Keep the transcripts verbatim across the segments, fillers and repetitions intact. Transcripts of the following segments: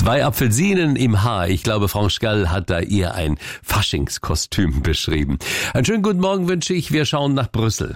Zwei Apfelsinen im Haar. Ich glaube, Franck Gall hat da eher ein Faschingskostüm beschrieben. Einen schönen guten Morgen wünsche ich. Wir schauen nach Brüssel.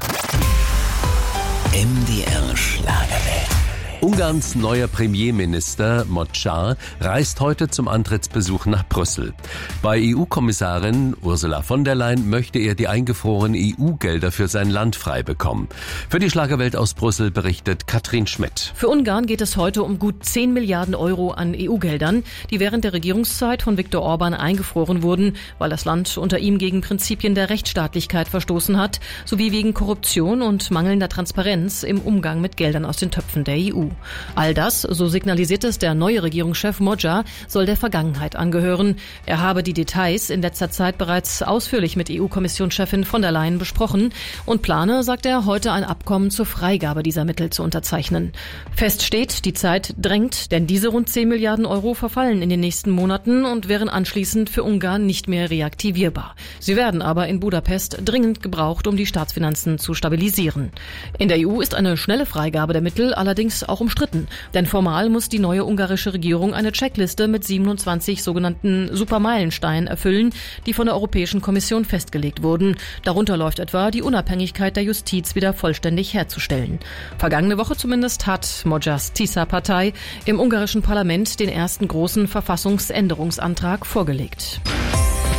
M D R Schlagerwelt. Ungarns neuer Premierminister Magyar reist heute zum Antrittsbesuch nach Brüssel. Bei E U-Kommissarin Ursula von der Leyen möchte er die eingefrorenen E U-Gelder für sein Land frei bekommen. Für die Schlagerwelt aus Brüssel berichtet Katrin Schmidt. Für Ungarn geht es heute um gut zehn Milliarden Euro an E U-Geldern, die während der Regierungszeit von Viktor Orban eingefroren wurden, weil das Land unter ihm gegen Prinzipien der Rechtsstaatlichkeit verstoßen hat, sowie wegen Korruption und mangelnder Transparenz im Umgang mit Geldern aus den Töpfen der E U. All das, so signalisiert es der neue Regierungschef Magyar, soll der Vergangenheit angehören. Er habe die Details in letzter Zeit bereits ausführlich mit E U-Kommissionschefin von der Leyen besprochen und plane, sagt er, heute ein Abkommen zur Freigabe dieser Mittel zu unterzeichnen. Fest steht, die Zeit drängt, denn diese rund zehn Milliarden Euro verfallen in den nächsten Monaten und wären anschließend für Ungarn nicht mehr reaktivierbar. Sie werden aber in Budapest dringend gebraucht, um die Staatsfinanzen zu stabilisieren. In der E U ist eine schnelle Freigabe der Mittel allerdings auch umstritten, denn formal muss die neue ungarische Regierung eine Checkliste mit siebenundzwanzig sogenannten Supermeilensteinen erfüllen, die von der Europäischen Kommission festgelegt wurden. Darunter läuft etwa die Unabhängigkeit der Justiz wieder vollständig herzustellen. Vergangene Woche zumindest hat Magyars TISA-Partei im ungarischen Parlament den ersten großen Verfassungsänderungsantrag vorgelegt.